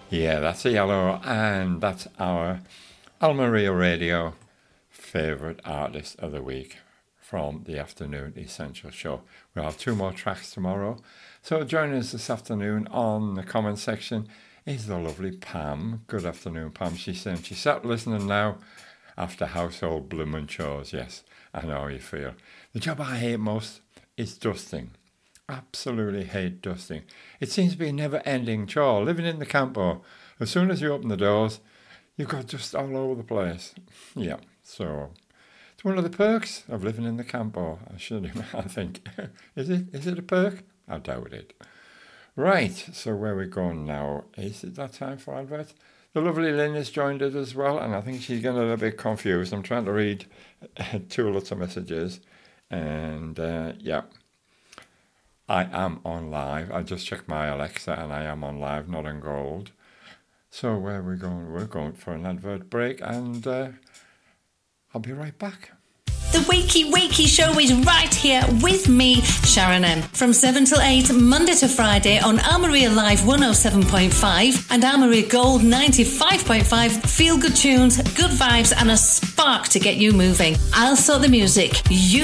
Yeah, that's a yellow, and that's our Almeria Radio favourite artist of the week from the Afternoon Essential Show. We'll have two more tracks tomorrow. So joining us this afternoon on the comment section is the lovely Pam. Good afternoon, Pam. She's saying she's sat listening now after household blooming chores. Yes, I know how you feel. The job I hate most is dusting. Absolutely hate dusting. It seems to be a never-ending chore. Living in the campo, as soon as you open the doors, you've got dust all over the place. Yeah, so it's one of the perks of living in the campo. I think. Is it a perk? I doubt it. Right, so where we're going now, is it that time for advert? The lovely Lynn has joined us as well, and I think she's getting a little bit confused. I'm trying to read two lots of messages, and yeah. I am on live. I just checked my Alexa and I am on live, not on gold. So where are we going? We're going for an advert break, and I'll be right back. The Wakey Show is right here with me, Sharon M. From 7 till 8, Monday to Friday on Armoria Live 107.5 and Armoria Gold 95.5. Feel good tunes, good vibes and a spark to get you moving. I'll sort the music. You